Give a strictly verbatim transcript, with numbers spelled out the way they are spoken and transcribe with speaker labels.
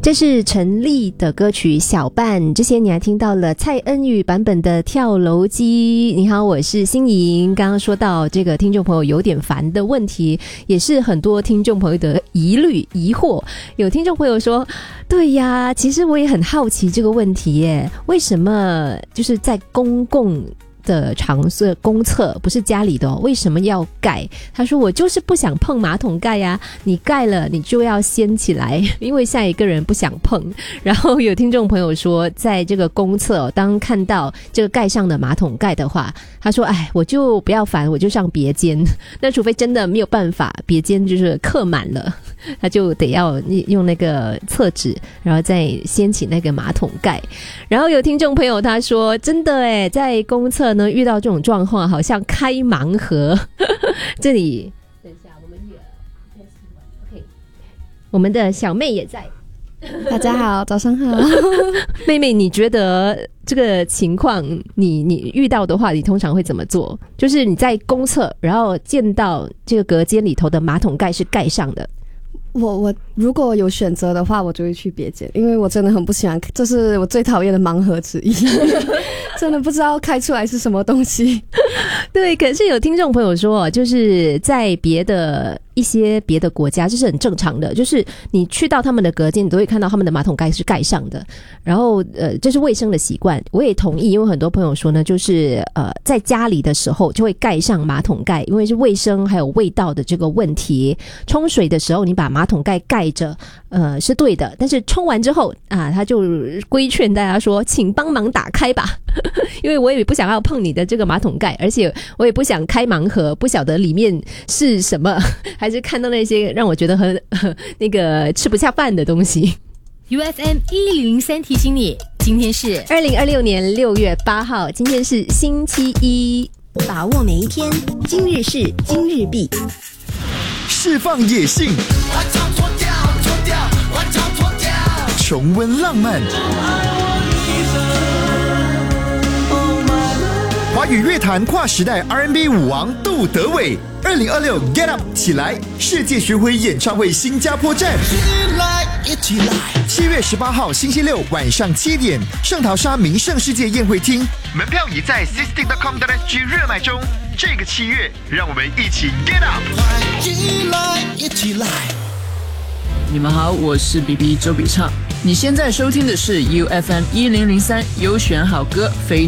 Speaker 1: 这是陈粒的歌曲《小伴》，之前你还听到了蔡恩宇版本的《跳楼机》。你好，我是欣莹。刚刚说到这个听众朋友有点烦的问题，也是很多听众朋友的疑虑疑惑。有听众朋友说，对呀，其实我也很好奇这个问题耶，为什么就是在公共的场所公厕，不是家里的、哦、为什么要盖？他说我就是不想碰马桶盖呀、啊，你盖了你就要掀起来，因为下一个人不想碰。然后有听众朋友说，在这个公厕、哦、当看到这个盖上的马桶盖的话，他说哎，我就不要烦，我就上别间。那除非真的没有办法，别间就是客满了，他就得要用那个厕纸，然后再掀起那个马桶盖。然后有听众朋友他说，真的耶，在公厕呢遇到这种状况，好像开盲盒。这里等一下，我们也 OK， 我们的小妹也在。
Speaker 2: 大家好，早上好。
Speaker 1: 妹妹，你觉得这个情况你你遇到的话，你通常会怎么做？就是你在公厕，然后见到这个隔间里头的马桶盖是盖上的。
Speaker 2: 我我如果有选择的话，我就会去别间，因为我真的很不喜欢，这是我最讨厌的盲盒之一。真的不知道开出来是什么东西。
Speaker 1: 对，可是有听众朋友说，就是在别的一些别的国家，这是很正常的，就是你去到他们的隔间，你都会看到他们的马桶盖是盖上的，然后呃，这是卫生的习惯，我也同意，因为很多朋友说呢，就是呃，在家里的时候就会盖上马桶盖，因为是卫生还有味道的这个问题。冲水的时候，你把马桶盖盖着，呃，是对的，但是冲完之后啊，他就规劝大家说，请帮忙打开吧。因为我也不想要碰你的这个马桶盖，而且我也不想开盲盒，不晓得里面是什么，还是看到那些让我觉得很那个吃不下饭的东西。
Speaker 3: U F M 一零零三提醒你，今天是
Speaker 1: 二零二六年六月八号，今天是星期一，
Speaker 4: 把握每一天，今日事今日毕，
Speaker 5: 释放野性，重温浪漫，华语乐坛跨时代 R and B 舞王杜德伟，二零二六 Get Up 起来世界巡回演唱会新加坡站，七月十八号星期六晚上七点，圣淘沙名胜世界宴会厅，门票已在 sisting dot com dot s g 热卖中。这个七月，让我们一起 Get Up！
Speaker 6: 一来一起来。你们好，我是 B B 周笔畅。你现在收听的是 U F M 一零零三优选好歌非